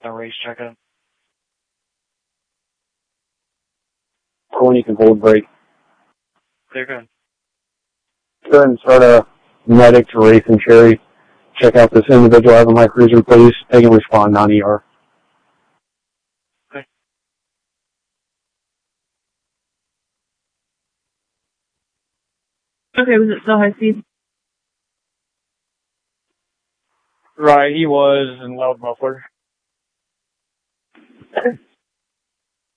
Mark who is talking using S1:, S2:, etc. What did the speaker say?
S1: A race checkup.
S2: When you can hold brake.
S1: They're good.
S2: Go ahead and start a medic to Race and Cherry. Check out this individual having my cruiser, please. They can respond non-ER.
S1: Okay.
S3: Okay, was it still high speed?
S1: Right, he was, and loud muffler.